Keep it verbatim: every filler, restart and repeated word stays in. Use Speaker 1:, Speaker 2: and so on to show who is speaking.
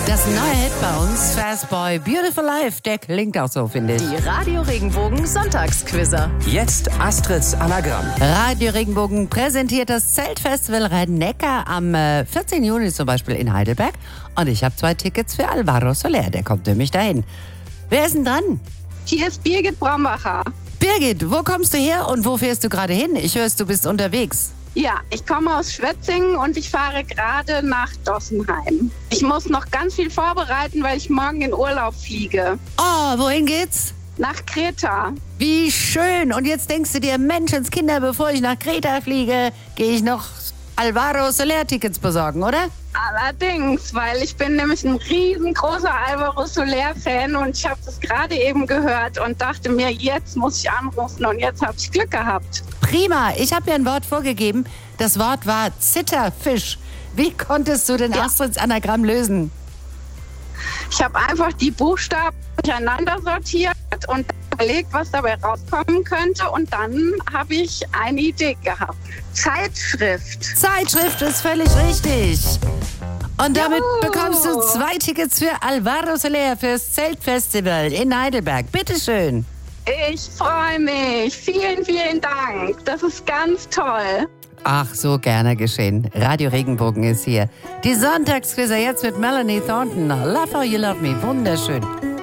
Speaker 1: Das neue Hit bei uns, Fast Boy, Beautiful Life, der klingt auch so, finde ich.
Speaker 2: Die Radio Regenbogen Sonntagsquizzer.
Speaker 3: Jetzt Astrids Anagramm.
Speaker 1: Radio Regenbogen präsentiert das Zeltfestival Rhein-Neckar am äh, vierzehnten Juni zum Beispiel in Heidelberg. Und ich habe zwei Tickets für Alvaro Soler, der kommt nämlich dahin. Wer ist denn dran?
Speaker 4: Hier ist Birgit Brombacher.
Speaker 1: Birgit, wo kommst du her und wo fährst du gerade hin? Ich höre, du bist unterwegs.
Speaker 4: Ja, ich komme aus Schwetzingen und ich fahre gerade nach Dossenheim. Ich muss noch ganz viel vorbereiten, weil ich morgen in Urlaub fliege.
Speaker 1: Oh, wohin geht's?
Speaker 4: Nach Kreta.
Speaker 1: Wie schön. Und jetzt denkst du dir, Menschenskinder, bevor ich nach Kreta fliege, gehe ich noch Alvaro Soler-Tickets besorgen, oder?
Speaker 4: Allerdings, weil ich bin nämlich ein riesengroßer Alvaro Soler-Fan und ich habe das gerade eben gehört und dachte mir, jetzt muss ich anrufen und jetzt habe ich Glück gehabt.
Speaker 1: Prima, ich habe dir ein Wort vorgegeben. Das Wort war Zitterfisch. Wie konntest du den
Speaker 4: Ja.
Speaker 1: Astrids Anagramm lösen?
Speaker 4: Ich habe einfach die Buchstaben durcheinander sortiert und überlegt, was dabei rauskommen könnte und dann habe ich eine Idee gehabt. Zeitschrift.
Speaker 1: Zeitschrift ist völlig richtig. Und damit
Speaker 4: Juhu.
Speaker 1: bekommst du zwei Tickets für Alvaro Soler fürs Zeltfestival in Heidelberg. Bitteschön.
Speaker 4: Ich freue mich. Vielen, vielen Dank. Das ist ganz toll.
Speaker 1: Ach, so gerne geschehen. Radio Regenbogen ist hier. Die Sonntagsquizzer jetzt mit Melanie Thornton. Love How You Love Me. Wunderschön.